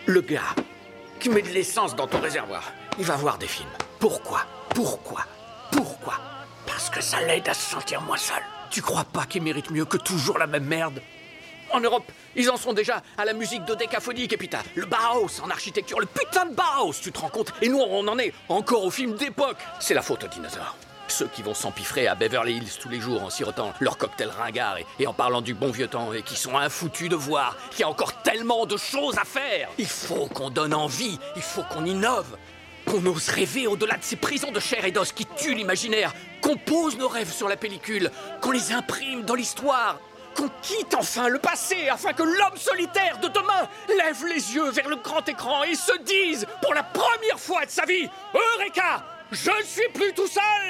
Le gars qui met de l'essence dans ton réservoir, il va voir des films. Pourquoi? Parce que ça l'aide à se sentir moins seul. Tu crois pas qu'il mérite mieux que toujours la même merde? En Europe, ils en sont déjà à la musique dodécaphonique. Et puis t'as le Bauhaus en architecture, le putain de Bauhaus, tu te rends compte? Et nous, on en est encore aux films d'époque. C'est la faute aux dinosaures. Ceux qui vont s'empiffrer à Beverly Hills tous les jours en sirotant leur cocktail ringard et en parlant du bon vieux temps et qui sont infoutus de voir qu'il y a encore tellement de choses à faire. Il faut qu'on donne envie, il faut qu'on innove, qu'on ose rêver au-delà de ces prisons de chair et d'os qui tuent l'imaginaire, qu'on pose nos rêves sur la pellicule, qu'on les imprime dans l'histoire, qu'on quitte enfin le passé afin que l'homme solitaire de demain lève les yeux vers le grand écran et se dise pour la première fois de sa vie « Eureka ! Je ne suis plus tout seul !»